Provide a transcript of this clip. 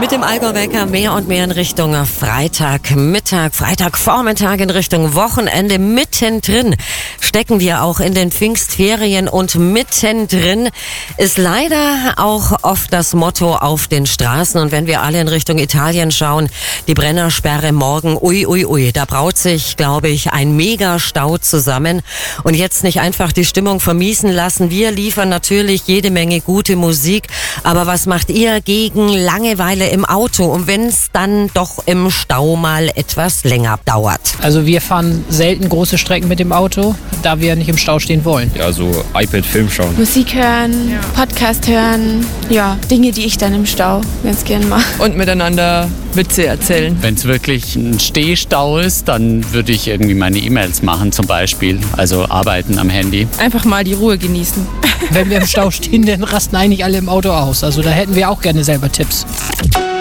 Mit dem Allgäu-Wecker mehr und mehr in Richtung Freitagmittag, Freitagvormittag in Richtung Wochenende. Mittendrin stecken wir auch in den Pfingstferien und mittendrin ist leider auch oft das Motto auf den Straßen. Und wenn wir alle in Richtung Italien schauen, die Brennersperre morgen, ui, da braut sich, glaube ich, ein Megastau zusammen. Und jetzt nicht einfach die Stimmung vermiesen lassen. Wir liefern natürlich jede Menge gute Musik. Aber was macht ihr gegen Langeweile im Auto und wenn es dann doch im Stau mal etwas länger dauert? Also wir fahren selten große Strecken mit dem Auto, da wir nicht im Stau stehen wollen. Ja, so iPad-Film schauen. Musik hören, Podcast hören, ja, Dinge, die ich dann im Stau ganz gern mache. Und miteinander Witze erzählen. Wenn es wirklich ein Stehstau ist, dann würde ich irgendwie meine E-Mails machen zum Beispiel, also arbeiten am Handy. Einfach mal die Ruhe genießen. Wenn wir im Stau stehen, dann rasten eigentlich alle im Auto aus. Also da hätten wir auch gerne selber Tipps.